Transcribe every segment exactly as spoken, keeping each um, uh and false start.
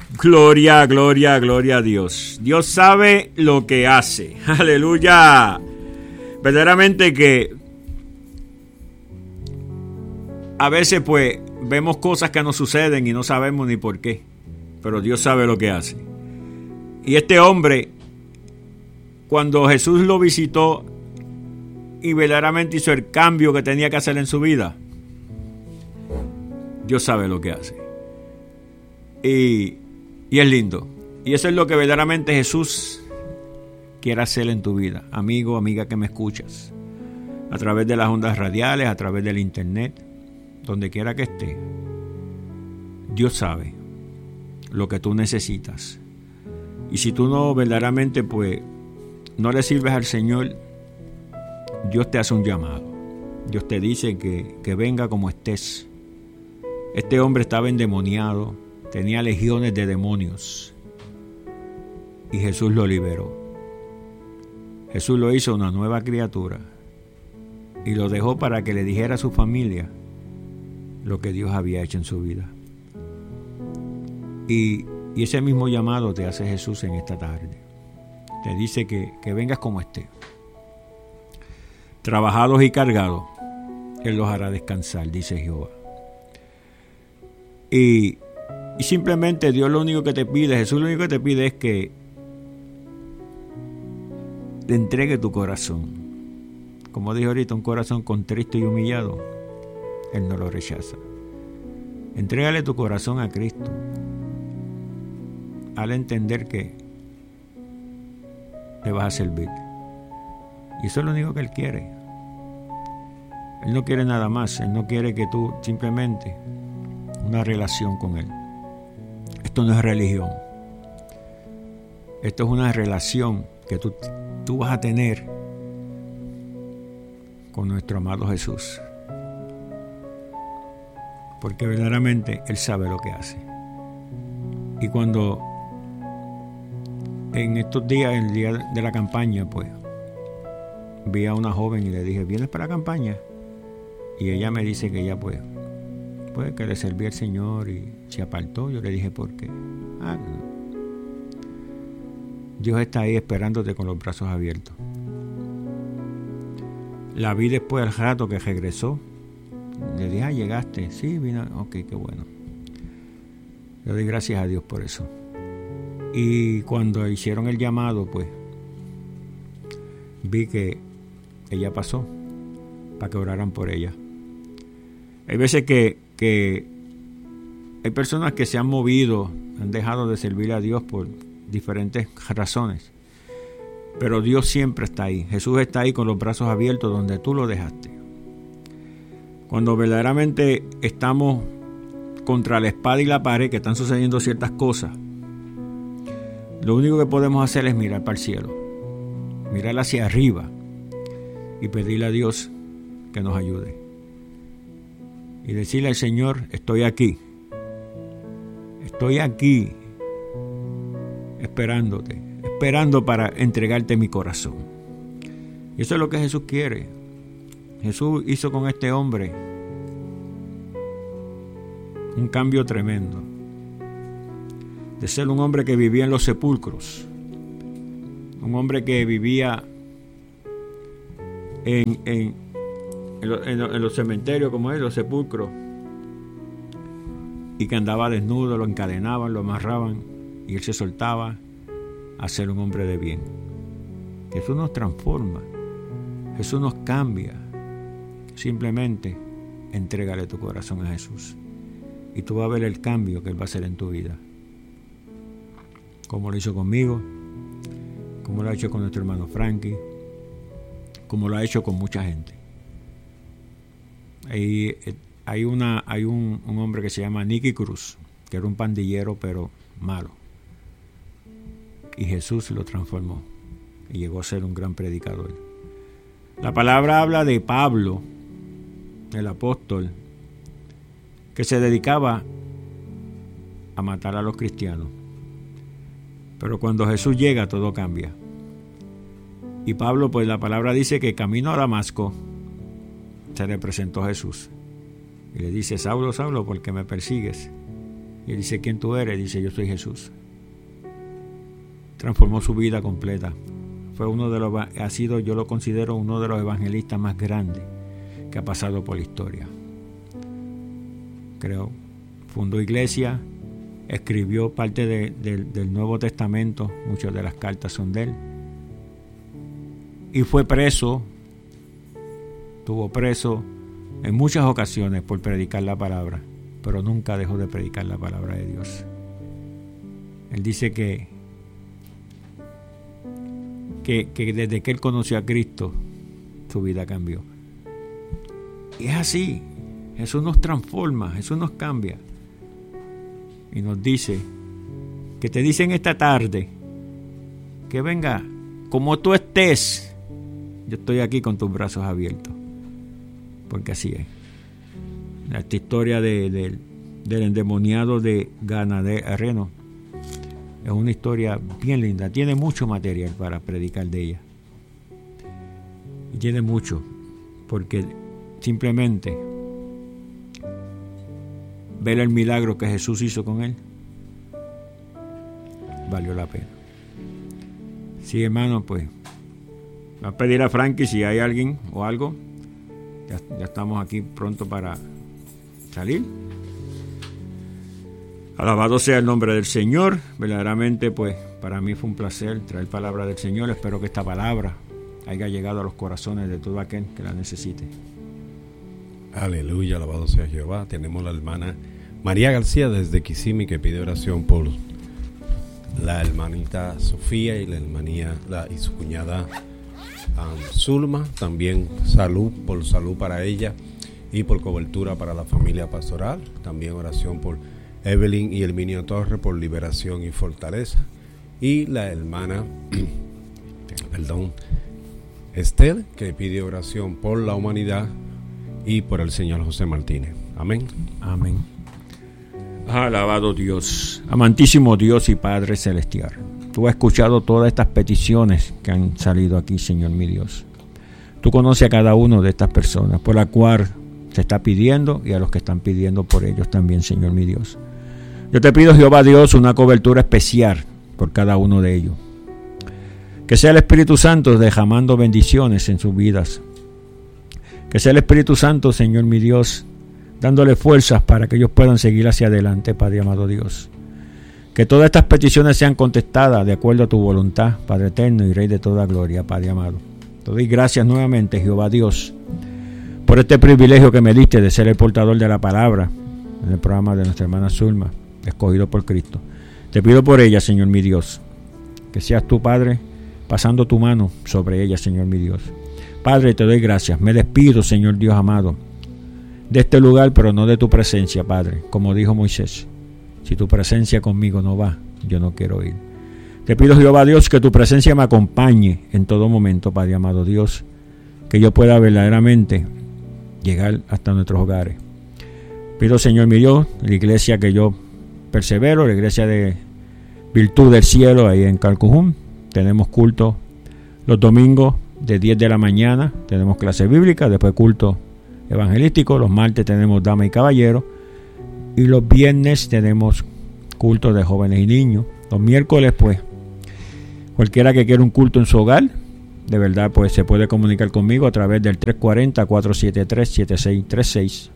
Gloria, gloria, gloria a Dios. Dios sabe lo que hace. Aleluya. Verdaderamente que a veces pues vemos cosas que nos suceden y no sabemos ni por qué. Pero Dios sabe lo que hace. Y este hombre, cuando Jesús lo visitó y verdaderamente hizo el cambio que tenía que hacer en su vida, Dios sabe lo que hace. Y, y es lindo. Y eso es lo que verdaderamente Jesús quiere hacer en tu vida. Amigo, amiga que me escuchas. A través de las ondas radiales, a través del internet, donde quiera que esté. Dios sabe lo que tú necesitas. Y si tú no verdaderamente pues no le sirves al Señor, Dios te hace un llamado. Dios te dice que, que venga como estés. Este hombre estaba endemoniado, tenía legiones de demonios y Jesús lo liberó. Jesús lo hizo una nueva criatura y lo dejó para que le dijera a su familia lo que Dios había hecho en su vida. Y, y ese mismo llamado te hace Jesús en esta tarde. Te dice que, que vengas como estés. Trabajados y cargados, Él los hará descansar, dice Jehová. Y, y simplemente Dios lo único que te pide, Jesús lo único que te pide es que le entregue tu corazón. Como dije ahorita, un corazón contrito y humillado, Él no lo rechaza. Entrégale tu corazón a Cristo. Al entender que le vas a servir. Y eso es lo único que Él quiere. Él no quiere nada más. Él no quiere que tú simplemente una relación con Él. Esto no es religión. Esto es una relación que tú, tú vas a tener con nuestro amado Jesús. Porque verdaderamente Él sabe lo que hace. Y cuando en estos días, el día de la campaña, pues vi a una joven y le dije, ¿vienes para la campaña? Y ella me dice que ella pues pues que le servía al Señor y se apartó. Yo le dije, ¿por qué? Ah, Dios está ahí esperándote con los brazos abiertos. La vi después al rato que regresó. Le dije, ah, llegaste. Sí, vino. Ok, qué bueno. Le doy gracias a Dios por eso. Y cuando hicieron el llamado, pues vi que ella pasó para que oraran por ella. Hay veces que, que hay personas que se han movido, han dejado de servir a Dios por diferentes razones. Pero Dios siempre está ahí. Jesús está ahí con los brazos abiertos donde tú lo dejaste. Cuando verdaderamente estamos contra la espada y la pared, que están sucediendo ciertas cosas, lo único que podemos hacer es mirar para el cielo, mirar hacia arriba y pedirle a Dios que nos ayude. Y decirle al Señor, estoy aquí, estoy aquí, esperándote, esperando para entregarte mi corazón. Y eso es lo que Jesús quiere. Jesús hizo con este hombre un cambio tremendo. De ser un hombre que vivía en los sepulcros, un hombre que vivía en, en, en, lo, en, lo, en los cementerios, como es, los sepulcros, y que andaba desnudo, lo encadenaban, lo amarraban, y él se soltaba a ser un hombre de bien. Jesús nos transforma, Jesús nos cambia. Simplemente entrégale tu corazón a Jesús, y tú vas a ver el cambio que Él va a hacer en tu vida. Como lo hizo conmigo, como lo ha hecho con nuestro hermano Frankie, como lo ha hecho con mucha gente. Hay, hay, una, hay un, un hombre que se llama Nicky Cruz, que era un pandillero pero malo. Y Jesús lo transformó y llegó a ser un gran predicador. La palabra habla de Pablo, el apóstol, que se dedicaba a matar a los cristianos. Pero cuando Jesús llega, todo cambia. Y Pablo, pues la palabra dice que camino a Damasco se le presentó Jesús. Y le dice, Saulo, Saulo, ¿por qué me persigues? Y él dice, ¿quién tú eres? Dice, yo soy Jesús. Transformó su vida completa. Fue uno de los, ha sido, yo lo considero uno de los evangelistas más grandes que ha pasado por la historia. Creo, fundó iglesia, escribió parte de, de, del Nuevo Testamento, muchas de las cartas son de él. Y fue preso, estuvo preso en muchas ocasiones por predicar la palabra, pero nunca dejó de predicar la palabra de Dios. Él dice que, que, que desde que él conoció a Cristo, su vida cambió. Y es así, Jesús nos transforma, Jesús nos cambia. Y nos dice, que te dicen esta tarde, que venga, como tú estés, yo estoy aquí con tus brazos abiertos. Porque así es. Esta historia de, de, del endemoniado de Gadareno es una historia bien linda. Tiene mucho material para predicar de ella. Y tiene mucho. Porque simplemente ver el milagro que Jesús hizo con él valió la pena. Sí, hermano, pues va a pedir a Frankie si hay alguien o algo. Ya, ya estamos aquí pronto para salir. Alabado sea el nombre del Señor. Verdaderamente, pues, para mí fue un placer traer palabra del Señor. Espero que esta palabra haya llegado a los corazones de todo aquel que la necesite. Aleluya, alabado sea Jehová. Tenemos la hermana María García desde Kissimmee que pide oración por la hermanita Sofía y la hermanía la, y su cuñada um, Zulma. También salud, por salud para ella y por cobertura para la familia pastoral. También oración por Evelyn y Herminio Torres por liberación y fortaleza. Y la hermana, perdón, Esther, que pide oración por la humanidad y por el señor José Martínez. Amén. Amén. Alabado Dios, amantísimo Dios y Padre Celestial. Tú has escuchado todas estas peticiones que han salido aquí, Señor mi Dios. Tú conoces a cada uno de estas personas, por la cual se está pidiendo y a los que están pidiendo por ellos también, Señor mi Dios. Yo te pido, Jehová Dios, una cobertura especial por cada uno de ellos. Que sea el Espíritu Santo derramando bendiciones en sus vidas. Que sea el Espíritu Santo, Señor mi Dios, dándole fuerzas para que ellos puedan seguir hacia adelante, Padre amado Dios. Que todas estas peticiones sean contestadas de acuerdo a tu voluntad, Padre eterno y Rey de toda gloria, Padre amado. Te doy gracias nuevamente, Jehová Dios, por este privilegio que me diste de ser el portador de la palabra en el programa de nuestra hermana Zulma, escogido por Cristo. Te pido por ella, Señor mi Dios, que seas tu Padre pasando tu mano sobre ella, Señor mi Dios. Padre, te doy gracias. Me despido, Señor Dios amado, de este lugar, pero no de tu presencia, Padre. Como dijo Moisés, si tu presencia conmigo no va, yo no quiero ir. Te pido, Jehová Dios, que tu presencia me acompañe en todo momento, Padre amado Dios, que yo pueda verdaderamente llegar hasta nuestros hogares. Pido, Señor mi Dios, la iglesia que yo persevero, la iglesia de Virtud del Cielo, ahí en Calcujún. Tenemos culto los domingos de diez de la mañana, tenemos clase bíblica, después culto evangelístico. Los martes tenemos dama y caballero, y los viernes tenemos culto de jóvenes y niños. Los miércoles, pues, cualquiera que quiera un culto en su hogar, de verdad, pues se puede comunicar conmigo a través del tres cuatro cero, cuatro siete tres, siete seis tres seis.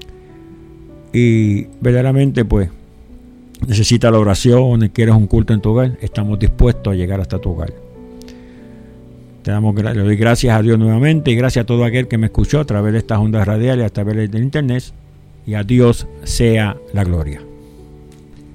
Y verdaderamente, pues, necesita la oración, quieres un culto en tu hogar, estamos dispuestos a llegar hasta tu hogar. Te damos, le doy gracias a Dios nuevamente y gracias a todo aquel que me escuchó a través de estas ondas radiales, a través del internet, y a Dios sea la gloria.